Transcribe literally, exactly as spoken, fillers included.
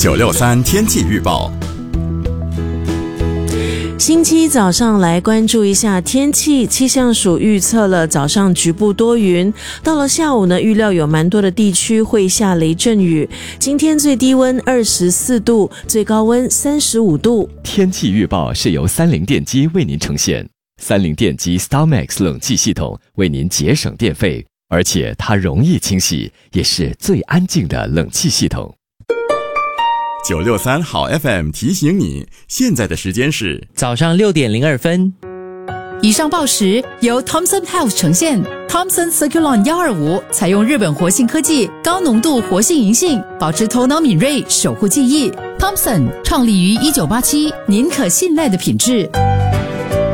九六三天气预报。 星期一早上来关注一下天气，气象署预测了早上局部多云，到了下午呢，预料有蛮多的地区会下雷阵雨。今天最低温二十四度，最高温三十五度。 天气预报是由三菱电机为您呈现，三菱电机 StarMax 冷气系统为您节省电费，而且它容易清洗，也是最安静的冷气系统。 九六三好 F M 提醒你，现在的时间是早上六点零二分。 以上报时由 Thomson Health 呈现。Thomson Circulon 一二五采用日本活性科技，高浓度活性银杏，保持头脑敏锐，守护记忆。Thomson 创立于一九八七，您可信赖的品质。